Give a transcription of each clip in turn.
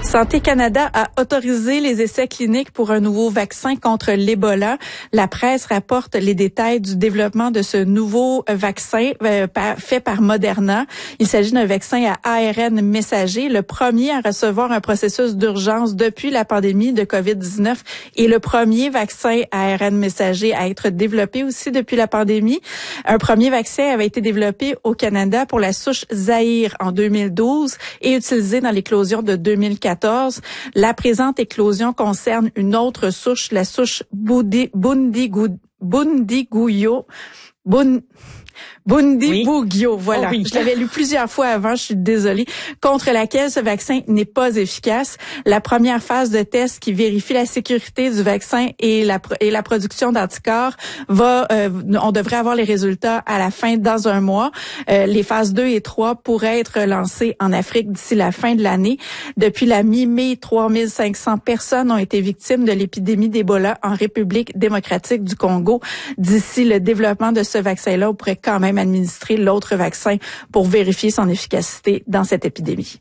Santé Canada a autorisé les essais cliniques pour un nouveau vaccin contre l'Ebola. La presse rapporte les détails du développement de ce nouveau vaccin fait par Moderna. Il s'agit d'un vaccin à ARN messager, le premier à recevoir un processus d'urgence depuis la pandémie de COVID-19 et le premier vaccin à ARN messager à être développé aussi depuis la pandémie. Un premier vaccin avait été développé au Canada pour la souche Zaïre en 2012 et utilisé dans l'éclosion de 2014. La présente éclosion concerne une autre souche, la souche Bundibugyo. Voilà. Oh oui. Je l'avais lu plusieurs fois avant, je suis désolée, contre laquelle ce vaccin n'est pas efficace. La première phase de test qui vérifie la sécurité du vaccin et la production d'anticorps on devrait avoir les résultats à la fin dans un mois. Les phases 2 et 3 pourraient être lancées en Afrique d'ici la fin de l'année. Depuis la mi-mai, 3500 personnes ont été victimes de l'épidémie d'Ebola en République démocratique du Congo. D'ici le développement de ce vaccin-là, on pourrait quand même administrer l'autre vaccin pour vérifier son efficacité dans cette épidémie.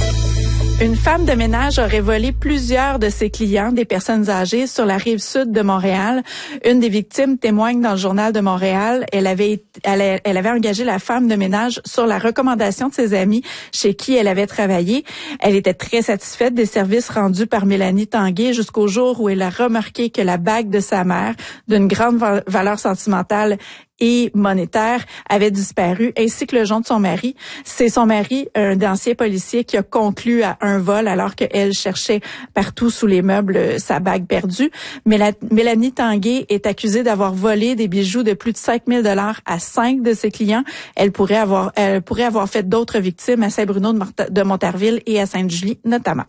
Une femme de ménage aurait volé plusieurs de ses clients, des personnes âgées, sur la rive sud de Montréal. Une des victimes témoigne dans le Journal de Montréal. Elle avait engagé la femme de ménage sur la recommandation de ses amis chez qui elle avait travaillé. Elle était très satisfaite des services rendus par Mélanie Tanguay jusqu'au jour où elle a remarqué que la bague de sa mère, d'une grande valeur sentimentale et monétaire, avait disparu, ainsi que le jonc de son mari. C'est son mari, un ancien policier, qui a conclu à un vol alors qu'elle cherchait partout sous les meubles sa bague perdue. Mélanie Tanguay est accusée d'avoir volé des bijoux de plus de 5 000 $ à 5 de ses clients. Elle pourrait avoir fait d'autres victimes à Saint-Bruno de Montarville et à Sainte-Julie notamment.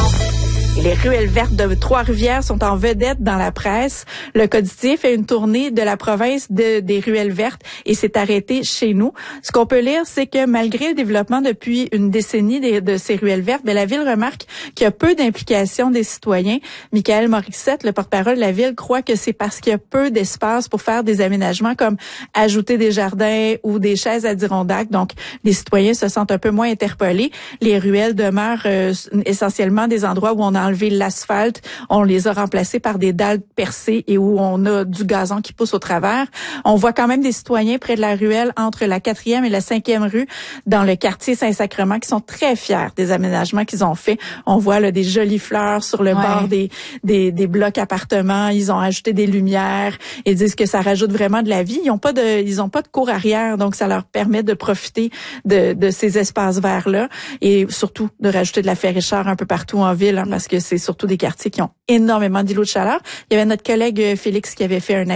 Et les ruelles vertes de Trois-Rivières sont en vedette dans la presse. Le codicier fait une tournée de la province des ruelles vertes et s'est arrêté chez nous. Ce qu'on peut lire, c'est que malgré le développement depuis une décennie de ces ruelles vertes, la ville remarque qu'il y a peu d'implication des citoyens. Michael Morissette, le porte-parole de la ville, croit que c'est parce qu'il y a peu d'espace pour faire des aménagements comme ajouter des jardins ou des chaises Adirondack. Donc, les citoyens se sentent un peu moins interpellés. Les ruelles demeurent essentiellement des endroits où on a enlevé l'asphalte, on les a remplacés par des dalles percées et où on a du gazon qui pousse au travers. On voit quand même des citoyens près de la ruelle entre la 4e et la 5e rue dans le quartier Saint-Sacrement qui sont très fiers des aménagements qu'ils ont faits. On voit là des jolies fleurs sur le bord des blocs appartements. Ils ont ajouté des lumières et disent que ça rajoute vraiment de la vie. Ils ont pas de cour arrière, donc ça leur permet de profiter de ces espaces verts-là et surtout de rajouter de la fraîcheur un peu partout en ville, parce que c'est surtout des quartiers qui ont énormément d'îlots de chaleur. Il y avait notre collègue Félix qui avait fait un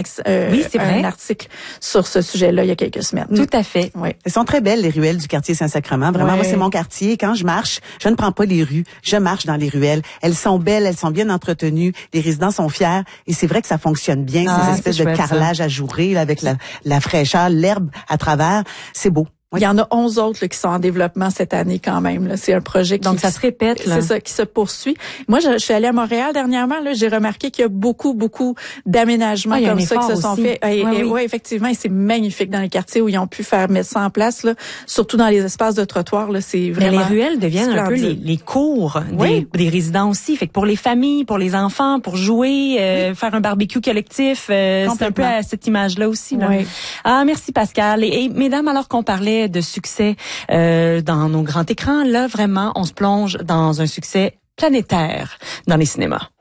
article sur ce sujet-là il y a quelques semaines. Tout à fait. Oui. Elles sont très belles, les ruelles du quartier Saint-Sacrement. Vraiment, moi, c'est mon quartier. Quand je marche, je ne prends pas les rues. Je marche dans les ruelles. Elles sont belles, elles sont bien entretenues. Les résidents sont fiers. Et c'est vrai que ça fonctionne bien, ces espèces de carrelage ajouré, là, avec la fraîcheur, l'herbe à travers. C'est beau. Il y en a 11 autres là, qui sont en développement cette année quand même. Là. C'est un projet donc ça se répète. Là. C'est ça qui se poursuit. Moi, je suis allée à Montréal dernièrement. Là, j'ai remarqué qu'il y a beaucoup d'aménagements comme ça qui se sont faits. Oui, effectivement, et c'est magnifique dans les quartiers où ils ont pu mettre ça en place. Là, surtout dans les espaces de trottoir. Là, c'est vraiment. Mais les ruelles deviennent un peu les cours des résidents aussi. Fait que pour les familles, pour les enfants, pour jouer, faire un barbecue collectif, c'est un peu à cette image-là aussi. Là. Oui. Ah, merci Pascal. Et mesdames, alors qu'on parlait de succès dans nos grands écrans, là vraiment on se plonge dans un succès planétaire dans les cinémas.